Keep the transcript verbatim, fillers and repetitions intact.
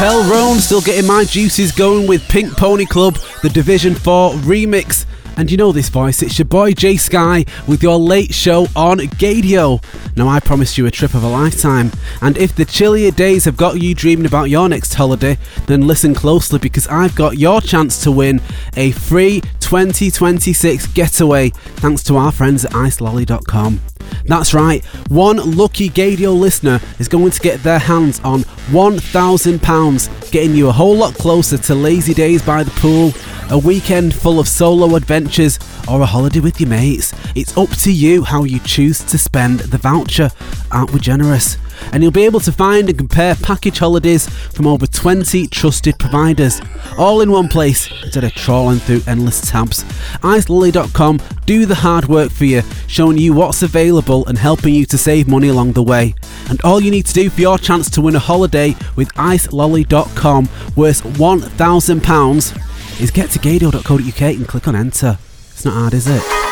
Roan, still getting my juices going with Pink Pony Club, the Division four remix. And you know this voice, it's your boy Jay Sky with your late show on Gadio. Now I promised you a trip of a lifetime, and if the chillier days have got you dreaming about your next holiday, then listen closely because I've got your chance to win a free twenty twenty-six getaway thanks to our friends at ice lolly dot com. That's right, one lucky Gadio listener is going to get their hands on one thousand pounds, getting you a whole lot closer to lazy days by the pool, a weekend full of solo adventures, or a holiday with your mates. It's up to you how you choose to spend the voucher. Aren't we generous? And you'll be able to find and compare package holidays from over twenty trusted providers, all in one place instead of trawling through endless tabs. ice lolly dot com do the hard work for you, showing you what's available and helping you to save money along the way. And all you need to do for your chance to win a holiday with ice lolly dot com worth one thousand pounds is get to gadio dot co dot uk and click on enter. It's not hard, is it?